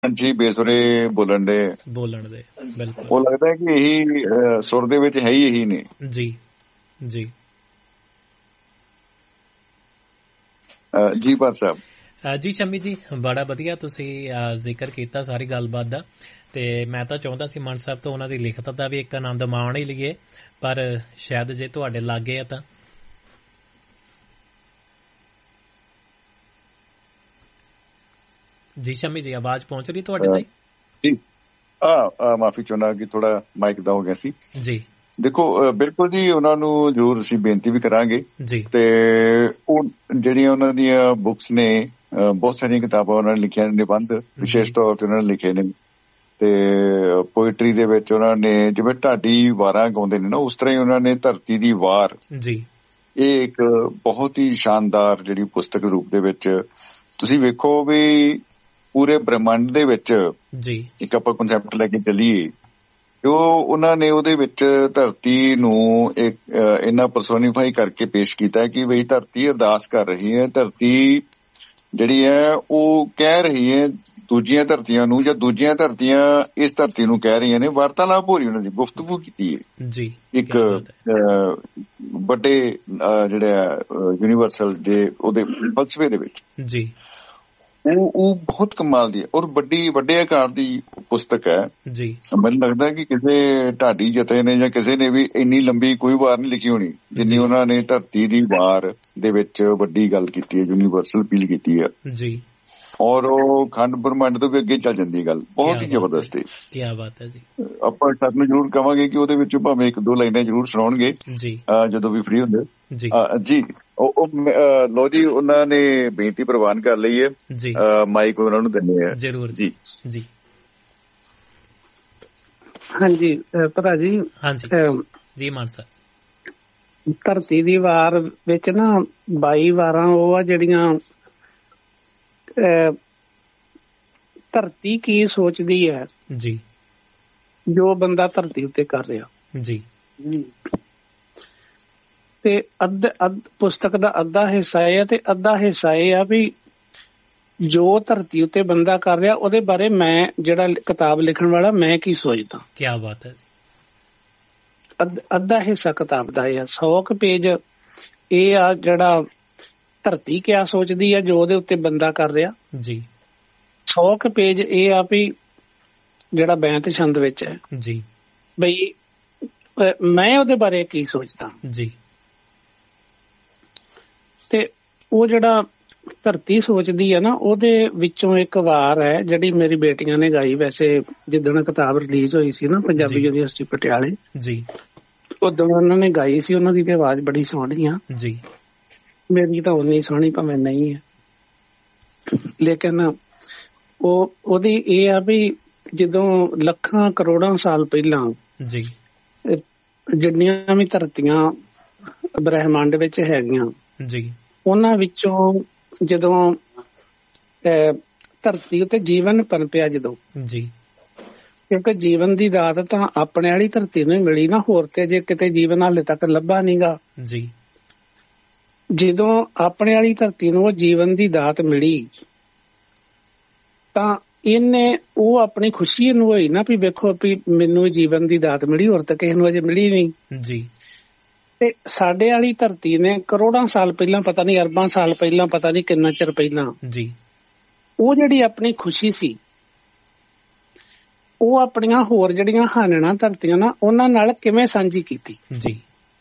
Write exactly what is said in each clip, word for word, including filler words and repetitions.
ਪੰਛੀ ਬੇਸੁਰੇ ਬੋਲਣ ਦੇ ਬੋਲਣ ਦੇ ਬਿਲਕੁਲ ਉਹ ਲੱਗਦਾ ਕਿ ਇਹੀ ਅਹ, ਸੁਰ ਦੇ ਵਿੱਚ ਹੈ ਹੀ ਇਹੀ ਨੇ। ਜੀ ਜੀ ਅਹ, ਜੀ ਭਾਟ ਸਾਹਿਬ। ਅ, ਜੀ ਸ਼ਮੀ ਜੀ, ਬੜਾ ਵਧੀਆ ਤੁਸੀਂ ਅ, ਜ਼ਿਕਰ ਕੀਤਾ ਸਾਰੀ ਗੱਲਬਾਤ ਦਾ। ਤੇ ਮੈਂ ਤਾਂ ਚਾਹੁੰਦਾ ਸੀ ਮਾਨ ਸਾਹਿਬ ਤੋਂ ਉਹਨਾਂ ਦੀ ਲਿਖਤ ਦਾ ਵੀ ਇੱਕ ਆਨੰਦ ਮਾਣ ਹੀ ਲਈਏ, ਪਰ ਸ਼ਾਇਦ ਜੇ ਤੁਹਾਡੇ ਲਾਗੇ ਆ ਤਾਂ ਜੀ ਸ਼ਮੀ ਜੀ ਆਵਾਜ਼ ਪਹੁੰਚ ਰਹੀ ਤੁਹਾਡੇ ਤਾਈਂ? ਜੀ ਆ ਮਾਫੀ ਚਾਹੁੰਦਾ ਕਿ ਥੋੜਾ ਮਾਈਕ ਦਾ ਹੋ ਗਿਆ ਸੀ ਜੀ। ਦੇਖੋ ਬਿਲਕੁਲ ਜੀ, ਉਹਨਾਂ ਨੂੰ ਜ਼ਰੂਰ ਅਸੀਂ ਬੇਨਤੀ ਵੀ ਕਰਾਂਗੇ ਜੀ। ਤੇ ਉਹ ਜਿਹੜੀਆਂ ਉਹਨਾਂ ਦੀਆਂ ਬੁੱਕਸ ਨੇ, ਬਹੁਤ ਸਾਰੀਆਂ ਕਿਤਾਬਾਂ ਉਹਨਾਂ ਨੇ ਲਿਖੀਆਂ ਨੇ, ਨਿਬੰਧ ਵਿਸ਼ੇਸ਼ ਤੌਰ ਤੇ ਉਹਨਾਂ ਨੇ ਲਿਖੇ ਨੇ, ਤੇ ਪੋਇਟਰੀ ਦੇ ਵਿੱਚ ਉਹਨਾਂ ਨੇ ਜਿਵੇਂ ਢਾਡੀ ਵਾਰਾਂ ਗਾਉਂਦੇ ਨੇ ਨਾ, ਉਸ ਤਰ੍ਹਾਂ ਹੀ ਉਹਨਾਂ ਨੇ ਧਰਤੀ ਦੀ ਵਾਰ ਜੀ ਇਹ ਇੱਕ ਬਹੁਤ ਹੀ ਸ਼ਾਨਦਾਰ ਜਿਹੜੀ ਪੁਸਤਕ ਰੂਪ ਦੇ ਵਿੱਚ ਤੁਸੀਂ ਵੇਖੋ ਵੀ ਪੂਰੇ ਬ੍ਰਹਿਮੰਡ ਦੇ ਵਿੱਚ ਜੀ ਇੱਕ ਆਪਾਂ ਕਨਸੈਪਟ ਲੈ ਕੇ ਚੱਲੀਏ, ਜੋ ਉਹਨਾਂ ਨੇ ਉਹਦੇ ਵਿੱਚ ਧਰਤੀ ਨੂੰ ਇੱਕ ਇੰਨਾ ਪਰਸੋਨੀਫਾਈ ਕਰਕੇ ਪੇਸ਼ ਕੀਤਾ ਕਿ ਬਈ ਧਰਤੀ ਅਰਦਾਸ ਕਰ ਰਹੀ ਹੈ, ਧਰਤੀ ਜਿਹੜੀ ਹੈ ਉਹ ਕਹਿ ਰਹੀ ਹੈ ਦੂਜੀਆਂ ਧਰਤੀਆਂ ਨੂੰ, ਜਾਂ ਦੂਜੀਆਂ ਧਰਤੀਆਂ ਇਸ ਧਰਤੀ ਨੂੰ ਕਹਿ ਰਹੀਆਂ ਨੇ। ਵਾਰਤਾਲਾਪ ਹੋ ਰਹੀ, ਉਹਨਾਂ ਦੀ ਗੁਫ਼ਤਗੂ ਕੀਤੀ ਹੈ ਜੀ ਇੱਕ ਵੱਡੇ ਜਿਹੜਾ ਯੂਨੀਵਰਸਲ ਜੇ ਉਹਦੇ ਫਲਸਫੇ ਦੇ ਵਿੱਚ ਜੀ। ਉਹ ਉਹ ਬਹੁਤ ਕਮਾਲ ਦੀ ਹੈ ਔਰ ਵੱਡੀ ਵੱਡੇ ਆਕਾਰ ਦੀ ਪੁਸਤਕ ਹੈ ਜੀ। ਮੈਨੂੰ ਲੱਗਦਾ ਕਿ ਕਿਸੇ ਢਾਡੀ ਜਥੇ ਨੇ ਜਾਂ ਕਿਸੇ ਨੇ ਵੀ ਇੰਨੀ ਲੰਬੀ ਕੋਈ ਵਾਰ ਨਹੀਂ ਲਿਖੀ ਹੋਣੀ ਜਿੰਨੀ ਉਹਨਾਂ ਨੇ ਧਰਤੀ ਦੀ ਵਾਰ ਦੇ ਵਿੱਚ ਵੱਡੀ ਗੱਲ ਕੀਤੀ ਹੈ, ਯੂਨੀਵਰਸਲ ਅਪੀਲ ਕੀਤੀ ਹੈ ਜੀ। ਔਰ ਉਹ ਖੰਡ ਬ੍ਰਹਮੰਡ ਤੋਂ ਵੀ ਅੱਗੇ ਚੱਲ ਜਾਂਦੀ ਹੈ ਗੱਲ, ਬਹੁਤ ਹੀ ਜ਼ਬਰਦਸਤ ਹੈ। ਕੀ ਬਾਤ ਹੈ ਜੀ। ਆਪਾਂ ਸਰ ਨੂੰ ਜ਼ਰੂਰ ਕਵਾਂਗੇ ਕਿ ਉਹਦੇ ਵਿੱਚੋਂ ਭਾਵੇਂ ਇੱਕ ਦੋ ਲਾਈਨਾਂ ਜ਼ਰੂਰ ਸੁਣਾਉਣਗੇ ਜੀ ਜਦੋਂ ਵੀ ਫ੍ਰੀ ਹੁੰਦੇ ਜੀ। ਉਹ ਲੋ ਜੀ, ਉਹਨਾਂ ਨੇ ਬੇਨਤੀ ਪ੍ਰਵਾਨ ਕਰ ਲਈ ਹੈ ਜੀ, ਮਾਈਕ ਉਹਨਾਂ ਨੂੰ ਦਿੰਦੇ ਆ ਜਰੂਰ ਜੀ ਜੀ। ਹਾਂਜੀ ਭਰਾ ਜੀ। ਹਾਂਜੀ ਜੀ ਮਾਨ ਸਾਹਿਬ। ਧਰਤੀ ਦੀ ਵਾਰ ਵਿੱਚ ਨਾ ਬਾਈ ਵਾਰਾਂ ਉਹ ਆ ਜਿਹੜੀਆਂ ਧਰਤੀ ਕੀ ਸੋਚਦੀ ਹੈ ਜੀ, ਜੋ ਬੰਦਾ ਧਰਤੀ ਉੱਤੇ ਕਰ ਰਿਹਾ ਜੀ। ਤੇ ਅੱਧ ਅੱਧ ਪੁਸਤਕ ਦਾ ਅੱਧਾ ਹਿੱਸਾ ਇਹ ਆ ਤੇ ਅੱਧਾ ਹਿੱਸਾ ਇਹ ਆ ਵੀ ਜੋ ਧਰਤੀ ਉੱਤੇ ਬੰਦਾ ਕਰ ਰਿਹਾ ਉਹਦੇ ਬਾਰੇ ਮੈਂ ਜਿਹੜਾ ਕਿਤਾਬ ਲਿਖਣ ਵਾਲਾ ਮੈਂ ਕੀ ਸੋਚਦਾ। ਕੀ ਬਾਤ ਹੈ। ਅੱਧਾ ਹਿੱਸਾ ਕਿਤਾਬ ਦਾ ਇਹ ਆ, ਸੌ ਕੁ ਪੇਜ ਇਹ ਆ ਜਿਹੜਾ ਧਰਤੀ ਕਿਆ ਸੋਚਦੀ ਆ ਜੋ ਉਹਦੇ ਉੱਤੇ ਬੰਦਾ ਕਰ ਰਿਹਾ ਜੀ। ਸੌ ਕੁ ਪੇਜ ਇਹ ਆ ਵੀ ਜਿਹੜਾ ਬੈਂਤ ਛੰਦ ਵਿੱਚ ਹੈ ਜੀ, ਬਈ ਮੈਂ ਉਹਦੇ ਬਾਰੇ ਕੀ ਸੋਚਦਾ ਜੀ। ਤੇ ਉਹ ਜਿਹੜਾ ਧਰਤੀ ਸੋਚਦੀ ਹੈ ਨਾ, ਉਹਦੇ ਵਿੱਚੋਂ ਇੱਕ ਵਾਰ ਹੈ ਜਿਹੜੀ ਮੇਰੀ ਬੇਟੀਆਂ ਨੇ ਗਾਈ, ਵੈਸੇ ਜਿੱਦਣ ਕਿਤਾਬ ਰਿਲੀਜ਼ ਹੋਈ ਸੀ ਨਾ ਪੰਜਾਬੀ ਯੂਨੀਵਰਸਿਟੀ ਪਟਿਆਲੇ ਜੀ, ਉਦੋਂ ਉਹਨਾਂ ਨੇ ਗਾਈ ਸੀ। ਉਹਨਾਂ ਦੀ ਤੇ ਆਵਾਜ਼ ਬੜੀ ਸੋਹਣੀ ਆ ਜੀ, ਮੇਰੀ ਤਾਂ ਉਨੀ ਸੋਹਣੀ ਭਾਵੇਂ ਨਹੀਂ ਹੈ, ਲੇਕਿਨ ਉਹ ਉਹਦੀ ਇਹ ਆ ਵੀ ਜਦੋਂ ਲੱਖਾਂ ਕਰੋੜਾਂ ਸਾਲ ਪਹਿਲਾਂ ਜੀ ਜਿੰਨੀਆਂ ਵੀ ਧਰਤੀਆਂ ਬ੍ਰਹਿਮੰਡ ਵਿੱਚ ਹੈਗੀਆਂ ਜੀ, ਉਹਨਾਂ ਵਿੱਚੋਂ ਜਦੋਂ ਧਰਤੀ ਉੱਤੇ ਜੀਵਨ ਪਨਪਿਆ ਜਦੋਂ ਜੀ, ਕਿਉਂਕਿ ਜੀਵਨ ਦੀ ਦਾਤ ਤਾਂ ਆਪਣੇ ਵਾਲੀ ਧਰਤੀ ਨੂੰ ਹੀ ਮਿਲੀ ਨਾ, ਹੋਰ ਤੇ ਜੇ ਕਿਤੇ ਜੀਵਨ ਹਾਲੇ ਤੱਕ ਲੱਭਾ ਨੀ ਗਾ ਜੀ। ਜਦੋਂ ਆਪਣੇ ਵਾਲੀ ਧਰਤੀ ਨੂੰ ਉਹ ਜੀਵਨ ਦੀ ਦਾਤ ਮਿਲੀ ਤਾਂ ਇਹਨੇ ਉਹ ਆਪਣੀ ਖੁਸ਼ੀ ਨੂੰ ਹੋਈ ਨਾ ਵੀ ਵੇਖੋ ਵੀ ਮੈਨੂੰ ਜੀਵਨ ਦੀ ਦਾਤ ਮਿਲੀ, ਹੋਰ ਤਾਂ ਕਿਸੇ ਨੂੰ ਅਜੇ ਮਿਲੀ ਨਹੀਂ ਜੀ। ਤੇ ਸਾਡੇ ਵਾਲੀ ਧਰਤੀ ਨੇ ਕਰੋੜਾਂ ਸਾਲ ਪਹਿਲਾਂ, ਪਤਾ ਨਹੀਂ ਅਰਬਾਂ ਸਾਲ ਪਹਿਲਾਂ, ਪਤਾ ਨਹੀਂ ਕਿੰਨਾ ਚਿਰ ਪਹਿਲਾਂ ਜੀ, ਉਹ ਜਿਹੜੀ ਆਪਣੀ ਖੁਸ਼ੀ ਸੀ ਉਹ ਆਪਣੀਆਂ ਹੋਰ ਜਿਹੜੀਆਂ ਹਾਨਣਾ ਧਰਤੀਆਂ ਨਾ ਉਹਨਾਂ ਨਾਲ ਕਿਵੇਂ ਸਾਂਝੀ ਕੀਤੀ ਜੀ,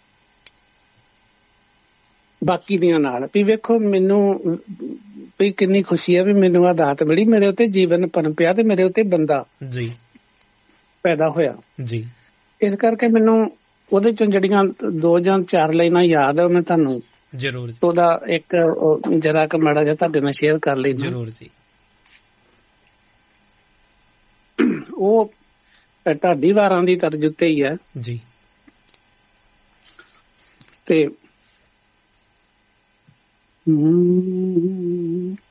ਬਾਕੀ ਦੀਆਂ ਨਾਲ ਵੀ ਵੇਖੋ ਮੈਨੂੰ ਵੀ ਕਿੰਨੀ ਖੁਸ਼ੀ ਹੈ ਵੀ ਮੈਨੂੰ ਆ ਦਾਤ ਮਿਲੀ, ਮੇਰੇ ਉੱਤੇ ਜੀਵਨ ਪਨਪਿਆ ਤੇ ਮੇਰੇ ਉੱਤੇ ਬੰਦਾ ਜੀ ਪੈਦਾ ਹੋਇਆ ਜੀ। ਇਸ ਕਰਕੇ ਮੈਨੂੰ ਉਹਦੇ ਚੋਂ ਜਿਹੜੀਆਂ ਦੋ ਜਾਂ ਚਾਰ ਲਾਈਨਾਂ ਯਾਦ ਆ, ਮੈਂ ਤੁਹਾਨੂੰ ਜਰੂਰ ਉਹਦਾ ਇੱਕ ਜਰਾ ਕੁ ਮਾੜਾ ਜਿਹਾ ਤੁਹਾਡੇ ਨਾਲ ਸ਼ੇਅਰ ਕਰ ਲਈ ਜਰੂਰ ਜੀ। ਉਹ ਢਾਡੀ ਵਾਰਾਂ ਦੀ ਤਰਜ਼ ਉੱਤੇ ਹੀ ਹੈ ਜੀ। ਤੇ